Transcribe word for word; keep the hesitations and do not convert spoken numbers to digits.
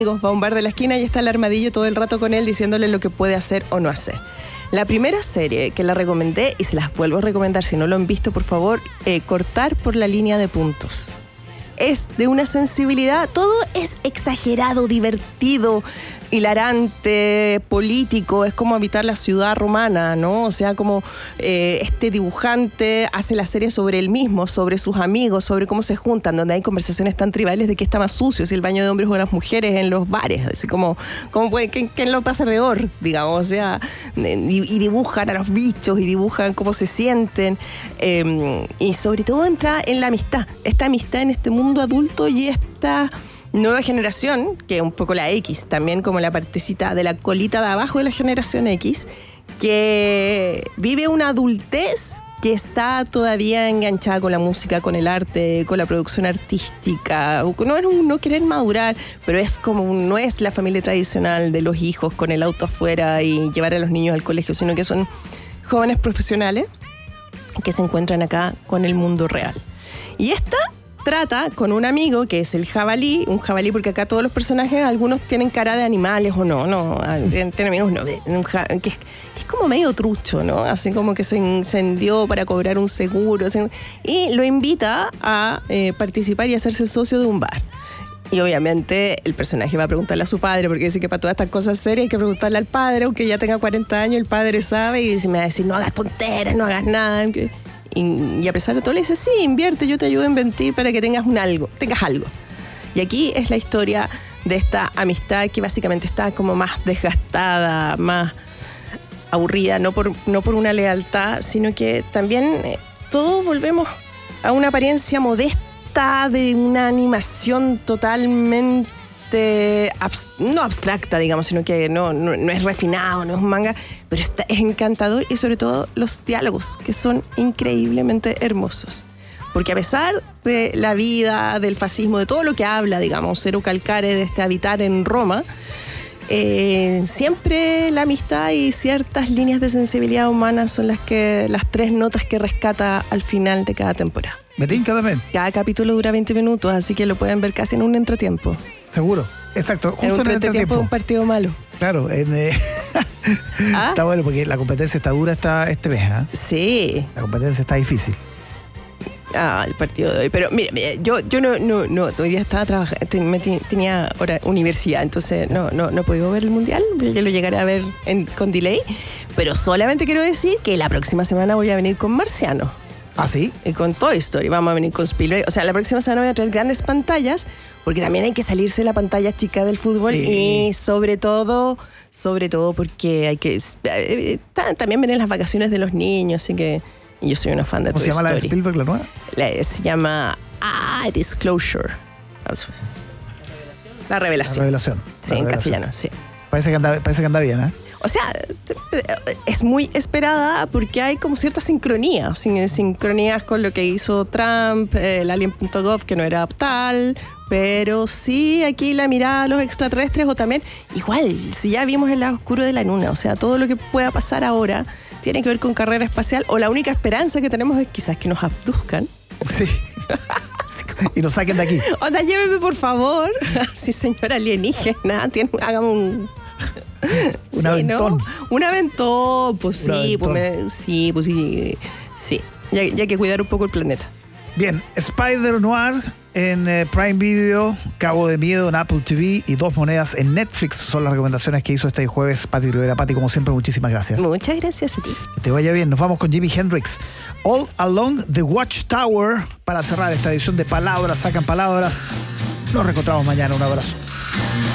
va a un bar de la esquina y está el armadillo todo el rato con él diciéndole lo que puede hacer o no hacer. La primera serie que la recomendé, y se las vuelvo a recomendar si no lo han visto, por favor, eh, Cortar por la línea de puntos. Es de una sensibilidad, todo es exagerado, divertido, hilarante, político, es como habitar la ciudad romana, ¿no? O sea, como eh, este dibujante hace la serie sobre él mismo, sobre sus amigos, sobre cómo se juntan, donde hay conversaciones tan tribales de qué está más sucio, si el baño de hombres o las mujeres en los bares, así como, como puede, ¿quién, quién lo pasa peor? Digamos, o sea, y, y dibujan a los bichos y dibujan cómo se sienten, eh, y sobre todo entra en la amistad, esta amistad en este mundo adulto y esta nueva generación, que es un poco la X, también como la partecita de la colita de abajo de la generación X, que vive una adultez que está todavía enganchada con la música, con el arte, con la producción artística. No es un no querer madurar, pero es como no es la familia tradicional de los hijos con el auto afuera y llevar a los niños al colegio, sino que son jóvenes profesionales que se encuentran acá con el mundo real. Y esta trata con un amigo que es el jabalí, un jabalí porque acá todos los personajes, algunos tienen cara de animales o no, no, tienen, tienen amigos no, un ja, que, es, que es como medio trucho, ¿no? Así como que se incendió para cobrar un seguro, así, y lo invita a eh, participar y hacerse socio de un bar. Y obviamente el personaje va a preguntarle a su padre, porque dice que para todas estas cosas serias hay que preguntarle al padre, aunque ya tenga cuarenta años, el padre sabe y dice, me va a decir, no hagas tonteras, no hagas nada. Y, y a pesar de todo le dice, sí, invierte, yo te ayudo a invertir para que tengas un algo, tengas algo. Y aquí es la historia de esta amistad que básicamente está como más desgastada, más aburrida, no por, no por una lealtad, sino que también eh, todos volvemos a una apariencia modesta de una animación totalmente abs- no abstracta, digamos, sino que no, no, no es refinado, no es un manga, pero está, es encantador, y sobre todo los diálogos, que son increíblemente hermosos. Porque a pesar de la vida, del fascismo, de todo lo que habla, digamos, Cero Calcare, de este habitar en Roma, eh, siempre la amistad y ciertas líneas de sensibilidad humana son las que las tres notas que rescata al final de cada temporada. Me tinca también. Cada capítulo dura veinte minutos, así que lo pueden ver casi en un entretiempo. Seguro, exacto, justo en un en el entretiempo entretiempo. de un partido malo. Claro, en, eh, ¿Ah? Está bueno porque la competencia está dura esta, este mes, ¿eh? Sí. La competencia está difícil. Ah, el partido de hoy. Pero mira, mira, yo, yo no, no, no, hoy día estaba trabajando, tenía hora, universidad, entonces no, no, no he podido ver el mundial, yo lo llegaré a ver en, con delay, pero solamente quiero decir que la próxima semana voy a venir con Marciano. ¿Ah, sí? Y con Toy Story, vamos a venir con Spielberg. O sea, la próxima semana voy a traer grandes pantallas, porque también hay que salirse de la pantalla chica del fútbol, sí. Y sobre todo, sobre todo porque hay que... Eh, también vienen las vacaciones de los niños, así que yo soy una fan de Toy Story. ¿Cómo se llama la de Spielberg, la nueva? La, se llama ah, Disclosure. La revelación. La revelación. Sí, la en revelación. Castellano, sí. Parece que anda, parece que anda bien, ¿eh? O sea, es muy esperada porque hay como cierta sincronía, sincronías con lo que hizo Trump, el alien punto gov, que no era tal, pero sí aquí la mirada a los extraterrestres, o también, igual, si ya vimos el lado oscuro de la luna, o sea, todo lo que pueda pasar ahora tiene que ver con carrera espacial, o la única esperanza que tenemos es quizás que nos abduzcan. Sí. Y nos saquen de aquí. Onda, lléveme por favor. Sí, señora alienígena, tiene, hágame un... Un sí, aventón. ¿no? Un aventón, pues Un sí, aventón. pues me, sí, pues sí, sí. Ya, ya hay que cuidar un poco el planeta. Bien, Spider Noir en eh, Prime Video, Cabo de Miedo en Apple T V y Dos Monedas en Netflix son las recomendaciones que hizo este jueves Pati Rivera. Pati, como siempre, muchísimas gracias. Muchas gracias a ti. Que te vaya bien. Nos vamos con Jimi Hendrix. All Along the Watchtower para cerrar esta edición de Palabras Sacan Palabras. Nos reencontramos mañana. Un abrazo.